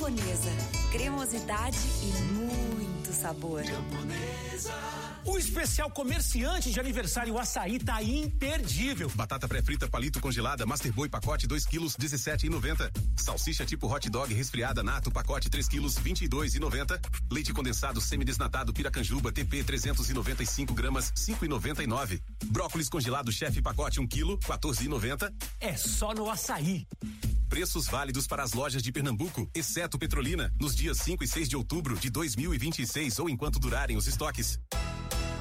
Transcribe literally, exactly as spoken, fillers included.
Camponesa, cremosidade e muito sabor. Camponesa. O especial comerciante de aniversário Açaí tá imperdível. Batata pré-frita palito congelada Master Boy pacote dois quilos dezessete e noventa. Salsicha tipo hot dog resfriada nato pacote três quilos vinte e dois e noventa. Leite condensado semidesnatado Piracanjuba T P trezentos e noventa e cinco gramas cinco e noventa e nove. Brócolis congelado chefe pacote um quilo quatorze e noventa. É só no Açaí. Preços válidos para as lojas de Pernambuco, exceto Petrolina, nos dias cinco e seis de outubro de dois mil e vinte e seis ou enquanto durarem os estoques.